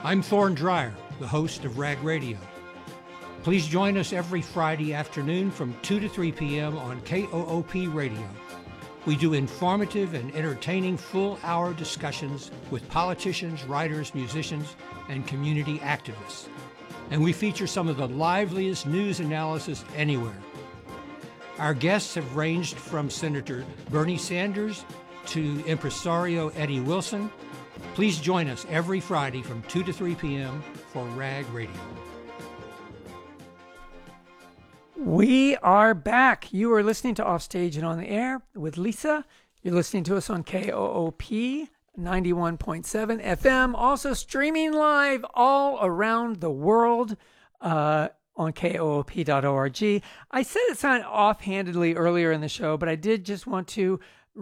I'm Thorne Dreyer, the host of Rag Radio. Please join us every Friday afternoon from 2 to 3 p.m. on KOOP Radio. We do informative and entertaining full-hour discussions with politicians, writers, musicians, and community activists. And we feature some of the liveliest news analysis anywhere. Our guests have ranged from Senator Bernie Sanders to impresario Eddie Wilson. Please join us every Friday from 2 to 3 p.m. for Rag Radio. We are back. You are listening to Offstage and On the Air with Lisa. You're listening to us on KOOP 91.7 FM, also streaming live all around the world on koop.org. I said it sounded offhandedly earlier in the show, but I did just want to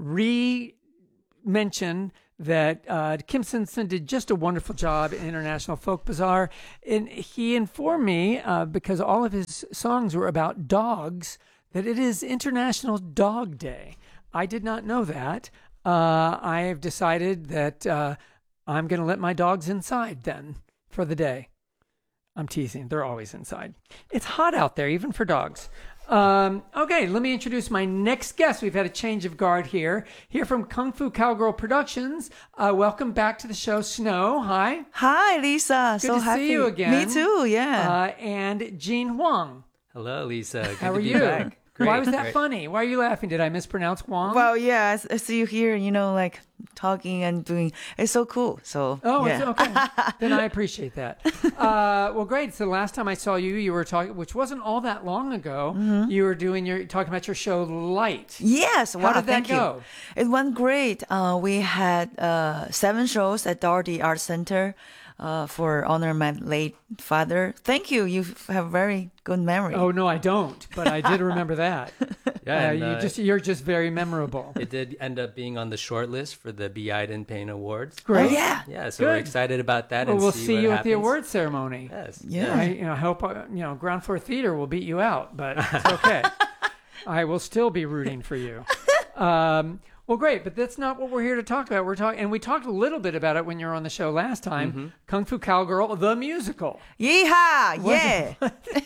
mention that Kim Simpson did just a wonderful job in International Folk Bazaar. And he informed me, because all of his songs were about dogs, that it is International Dog Day. I did not know that. I have decided that I'm going to let my dogs inside then for the day. I'm teasing. They're always inside. It's hot out there, even for dogs. Okay, let me introduce my next guest. We've had a change of guard here from Kung Fu Cowgirl Productions. Welcome back to the show, Snow. Hi. Hi, Lisa. Good to happy. See you again. Me too, yeah. And Jean Huang. Hello, Lisa. Good How to are be you? back. Great, Why was that great. funny? Why are you laughing? Did I mispronounce Huang? Well, yeah, I see you here, like talking and doing. It's so cool. So, It's okay. Then I appreciate that. Well, great. So the last time I saw you, you were talking, which wasn't all that long ago. Mm-hmm. You were talking about your show Light. Yes. How did that go? It went great. We had 7 shows at Doherty Art Center. For honor my late father. Thank you. You have very good memory. Oh no, I don't. But I did remember that. Yeah, you're just very memorable. It did end up being on the short list for the B. Iden Payne Awards. Great. Oh, yeah. Yeah, so Good. we're excited about that. Well, And we'll see see what you happens. at the awards ceremony. Yes. Yeah. I hope Ground Floor Theater will beat you out, but it's okay. I will still be rooting for you. Well, great, but that's not what we're here to talk about. We talked a little bit about it when you were on the show last time. Mm-hmm. Kung Fu Cowgirl, the musical. Yeehaw! Yeah.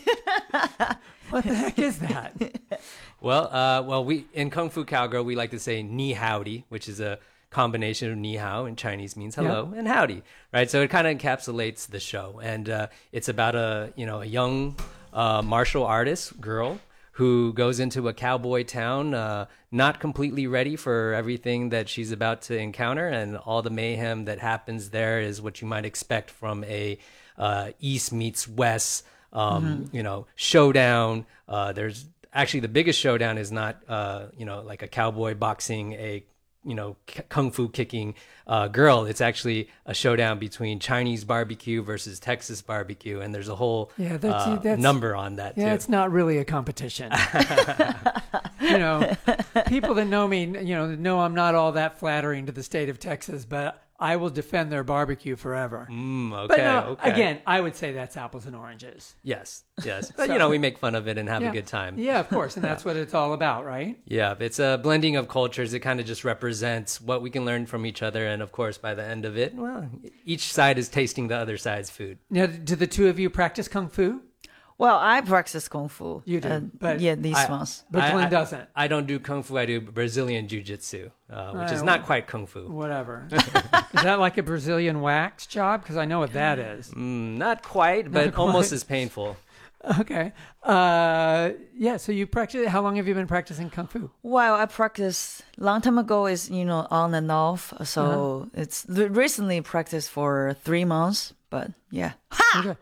What the heck is that? Well, we in Kung Fu Cowgirl we like to say ni howdy, which is a combination of ni hao in Chinese means hello and howdy, right? So it kind of encapsulates the show, and it's about a young martial artist girl who goes into a cowboy town, not completely ready for everything that she's about to encounter, and all the mayhem that happens there is what you might expect from a East meets West, showdown. There's actually the biggest showdown is not, like a cowboy boxing a kung fu kicking girl. It's actually a showdown between Chinese barbecue versus Texas barbecue, and there's a whole that's number on that too. Yeah, it's not really a competition. People that know me, know I'm not all that flattering to the state of Texas, but I will defend their barbecue forever. Okay, But no, okay. Again, I would say that's apples and oranges. Yes. But, we make fun of it and have a good time. Yeah, of course, and that's what it's all about, right? Yeah, it's a blending of cultures. It kind of just represents what we can learn from each other. And, of course, by the end of it, well, each side is tasting the other side's food. Now, do the two of you practice Kung Fu? Well, I practice Kung Fu. You do, but these ones. But Glenn doesn't. I don't do Kung Fu. I do Brazilian Jiu-Jitsu, which is not quite Kung Fu. Whatever. Is that like a Brazilian wax job? Because I know what that is. Not quite, but almost as painful. Okay. So you practice. How long have you been practicing Kung Fu? Well, I practiced long time ago is, on and off. So it's recently practiced for 3 months, but yeah. Ha! Okay.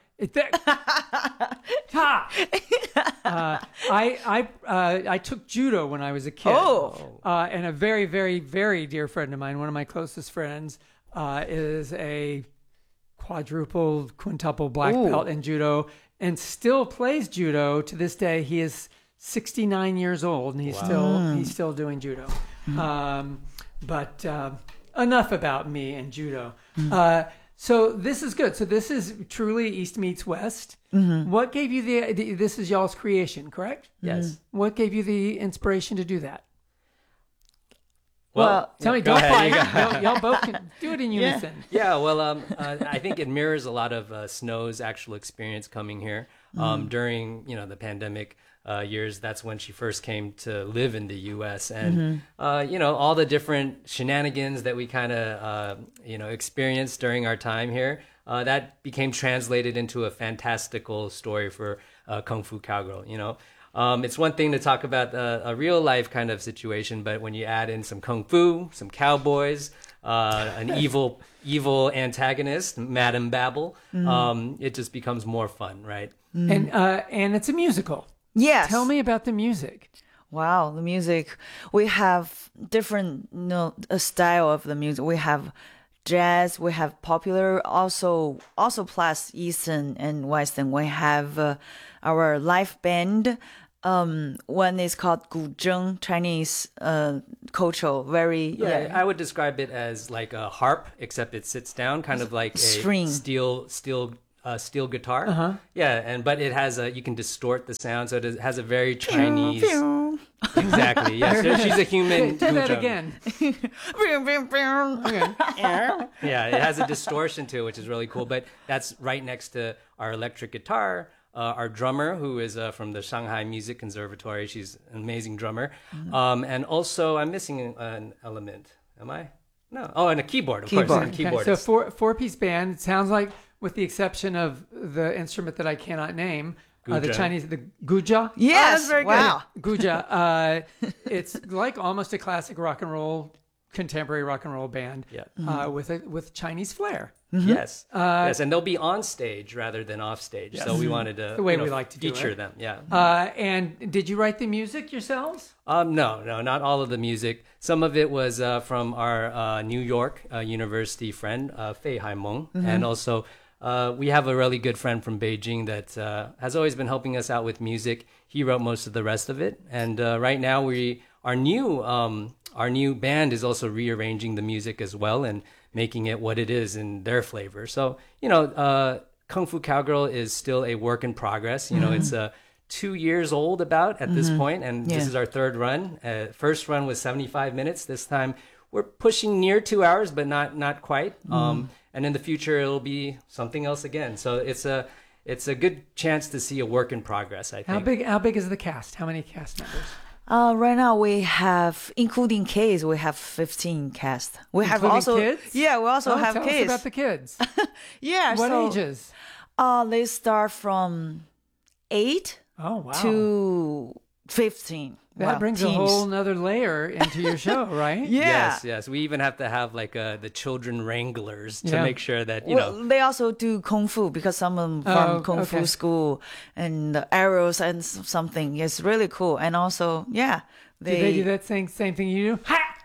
I took judo when I was a kid. Oh. And a very, very, very dear friend of mine, one of my closest friends, is a quintuple black belt in judo and still plays judo to this day. He is 69 years old and he's still doing judo. But enough about me and judo. So this is good. So this is truly East meets West. Mm-hmm. What gave you this is y'all's creation, correct? Yes. What gave you the inspiration to do that? Well, Tell me, go don't ahead, you fight. Y'all both can do it in unison. Yeah, well, I think it mirrors a lot of Snow's actual experience coming here during, the pandemic years. That's when she first came to live in the U.S. and all the different shenanigans that we kind of experienced during our time here. That became translated into a fantastical story for Kung Fu Cowgirl. It's one thing to talk about a real life kind of situation, but when you add in some kung fu, some cowboys, an evil antagonist, Madame Babel, it just becomes more fun, right? And it's a musical. Yes. Tell me about the music. Wow, the music. We have different, a style of the music. We have jazz, we have popular, also plus Eastern and Western. We have our live band. One is called Guzheng, Chinese cultural, very I would describe it as like a harp, except it sits down, kind of like a string. steel guitar. But it has you can distort the sound, so it has a very Chinese. Exactly. Yes, she's a human. Do that again. Yeah, it has a distortion to it, which is really cool. But that's right next to our electric guitar. Our drummer, who is from the Shanghai Music Conservatory, she's an amazing drummer. And also, I'm missing an element. Am I? No. Oh, and a keyboard, of course. And Okay, so four-piece band. It sounds like, with the exception of the instrument that I cannot name, the Chinese, the guja. Yes, that's very good. Guja. It's like almost a classic rock and roll, contemporary rock and roll band. Yeah. With Chinese flair. Yes. Yes, and they'll be on stage rather than off stage. Yes. So we wanted to the way we like to feature do them. Yeah. And did you write the music yourselves? No, not all of the music. Some of it was from our New York University friend, Fei Haimeng. And also we have a really good friend from Beijing that has always been helping us out with music. He wrote most of the rest of it. And right now our new band is also rearranging the music as well and making it what it is in their flavor. So, Kung Fu Cowgirl is still a work in progress. It's 2 years old about at this point, and this is our third run. First run was 75 minutes. This time we're pushing near 2 hours, but not quite. And in the future, it'll be something else again. So it's a good chance to see a work in progress, I think. How big is the cast? How many cast members? Right now we have, including kids, we have 15 cast. We have Including also kids? Yeah, we also have tell kids. us about the kids. Yeah, What so, ages? They start from 8 Oh, wow. to 15. That brings a teens. whole nother layer into your show, right? Yeah. Yes. We even have to have like the children wranglers to Yeah. make sure that They also do kung fu because some of them from kung fu okay. school and the arrows and something. It's really cool. And also, Do they do that same thing you do?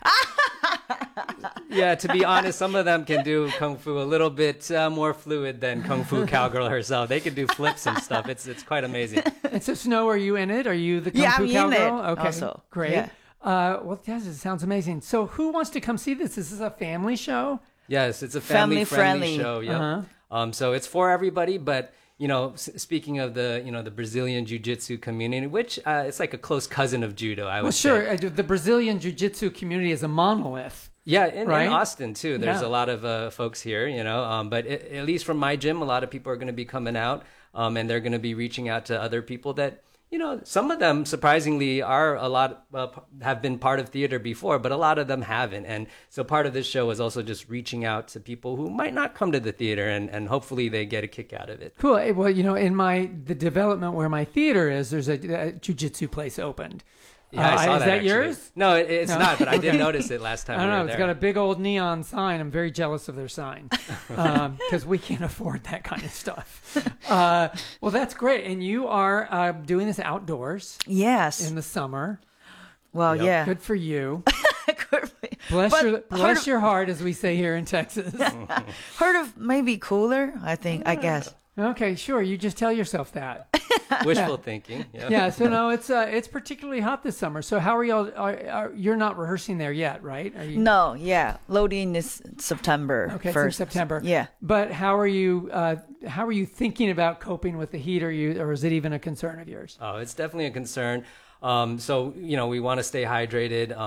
Yeah, to be honest, some of them can do kung fu a little bit more fluid than Kung Fu Cowgirl herself. They can do flips and stuff. It's quite amazing. And so, Snow, are you in it? Are you the Kung Yeah, Fu I'm in Cowgirl? it Okay, also. great. Yeah. Well, yes, it sounds amazing. So, who wants to come see this? Is this a family show? Yes, it's a family-friendly Family-friendly. show. Yeah. So it's for everybody, but speaking of the Brazilian jiu-jitsu community, which it's like a close cousin of judo, I would Well, say. sure. The Brazilian jiu-jitsu community is a monolith. Yeah, in Right? Austin too. There's Yeah. a lot of folks here, but at least from my gym, a lot of people are going to be coming out, and they're going to be reaching out to other people that, some of them surprisingly have been part of theater before, but a lot of them haven't. And so part of this show is also just reaching out to people who might not come to the theater, and hopefully they get a kick out of it. Cool. Well, in the development where my theater is, there's a jiu-jitsu place opened. Yeah, I saw is that actually. yours? No, it's not, but I did notice it last time I don't we know. were It's there. got a big old neon sign. I'm very jealous of their sign because we can't afford that kind of stuff. Well, that's great. And you are doing this outdoors Yes. in the summer. Well, Yep. yeah. Good for you. But Bless your heart, as we say here in Texas. heard of maybe cooler, I guess. Okay, sure. You just tell yourself that. Wishful thinking. Yeah. Yeah. So no, it's particularly hot this summer. So how are y'all? You're not rehearsing there yet, right? Are you? No, yeah. Loading is September Okay, it's 1st. in September. Yeah. But how are you? How are you thinking about coping with the heat? Or is it even a concern of yours? Oh, it's definitely a concern. So we want to stay hydrated.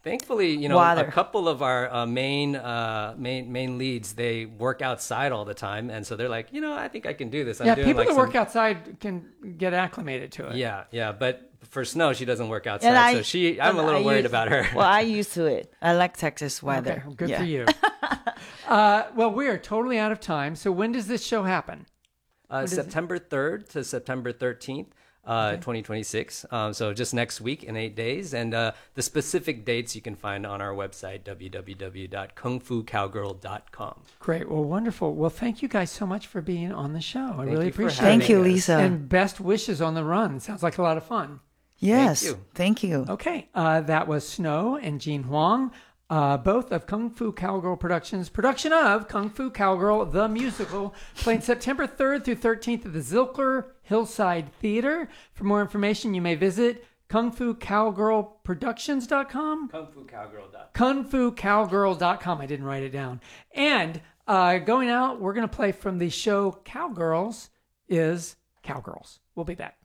Thankfully, Water. a couple of our main leads, they work outside all the time, and so they're like, I think I can do this. I'm Yeah, doing people like that work outside can get acclimated to it. Yeah, but for Snow, she doesn't work outside, And so I'm a little worried about her. Well, I used to it. I like Texas weather. Okay, well, good Yeah. for you. Well, we are totally out of time. So when does this show happen? September 3rd to September 13th. 2026. So just next week in 8 days. And the specific dates you can find on our website, www.kungfucowgirl.com. Great. Well, wonderful. Well, thank you guys so much for being on the show. I really you for appreciate having it. Thank you, us. Lisa. And best wishes on the run. Sounds like a lot of fun. Yes. Thank Thank you. Okay. That was Snow and Jean Huang, both of Kung Fu Cowgirl Productions, production of Kung Fu Cowgirl, the musical, playing September 3rd through 13th at the Zilker Hillside Theater. For more information, you may visit kungfucowgirlproductions.com. kungfucowgirl.com. I didn't write it down. And going out, we're going to play from the show Cowgirls is Cowgirls. We'll be back.